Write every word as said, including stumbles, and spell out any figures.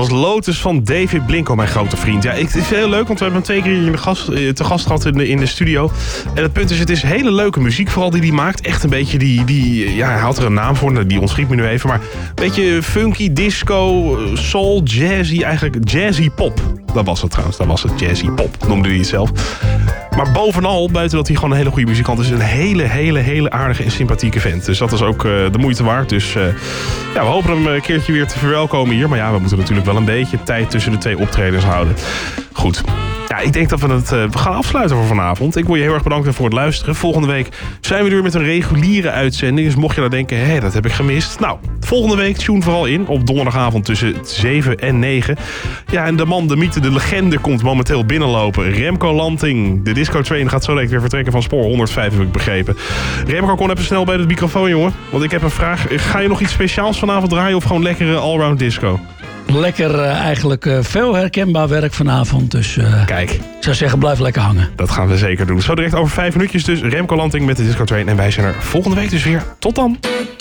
was Lotus van David Blinko, mijn grote vriend. Ja, ik, het is heel leuk, want we hebben hem twee keer hier in de gast, te gast gehad in de, in de studio. En het punt is, het is hele leuke muziek vooral die hij maakt. Echt een beetje die, die... Ja, hij had er een naam voor, die ontschiet me nu even. Maar een beetje funky, disco, soul, jazzy, eigenlijk jazzy pop. Dat was het trouwens, dat was het. Jazzy pop, noemde hij het zelf. Maar bovenal, buiten dat hij gewoon een hele goede muzikant is... een hele, hele, hele aardige en sympathieke vent. Dus dat is ook uh, de moeite waard. Dus uh, ja, we hopen hem een keertje weer te verwelkomen hier. Maar ja, we moeten natuurlijk wel een beetje tijd tussen de twee optredens houden. Goed. Ja, ik denk dat we het uh, we gaan afsluiten voor vanavond. Ik wil je heel erg bedanken voor het luisteren. Volgende week zijn we weer met een reguliere uitzending. Dus mocht je nou denken, hé, dat heb ik gemist. Nou, volgende week tune vooral in. Op donderdagavond tussen zeven en negen. Ja, en de man, de mythe, de legende komt momenteel binnenlopen. Remco Lanting. De Disco Train gaat zo direct weer vertrekken van spoor honderdvijf, heb ik begrepen. Remco, kom even snel bij de microfoon, jongen. Want ik heb een vraag. Ga je nog iets speciaals vanavond draaien of gewoon lekkere allround disco? Lekker uh, eigenlijk uh, veel herkenbaar werk vanavond. Dus uh, Kijk. Ik zou zeggen, blijf lekker hangen. Dat gaan we zeker doen. Zo direct over vijf minuutjes dus Remco Lanting met de Disco Train. En wij zijn er volgende week dus weer. Tot dan.